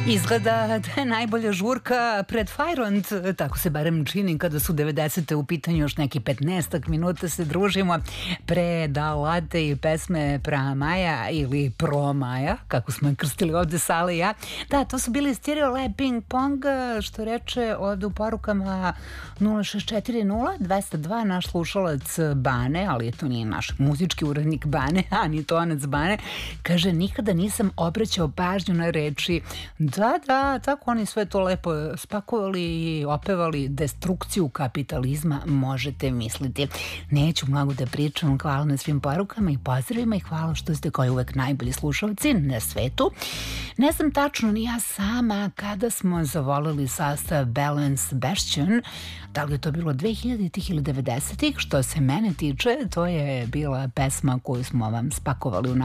Izgleda da je najbolja žurka pred Fajront, tako se barem čini kada su 90. u pitanju, još neki 15 minuta se družimo pre Da Late i pesme Pra Maja ili Pro Maja, kako smo je krstili ovde Sale i ja. Da, to su bili Stereo Lab Ping Pong, što reče od u porukama 0640 202 naš slušalac Bane, ali to nije naš muzički urednik Bane, a ni tonac Bane, kaže nikada nisam obraćao pažnju na reči. Da, tako oni sve to lepo spakovali i opevali destrukciju kapitalizma, možete misliti. Neću mnogo da pričam, hvala na svim porukama i pozdravima i hvala što ste kao uvek najbolji slušalci na svetu. Ne znam tačno ni ja sama kada smo zavolili sastav Balance Bastion, da li je to bilo 2000-ih ili 90-ih, što se mene tiče, to je bila pesma koju smo vam spakovali u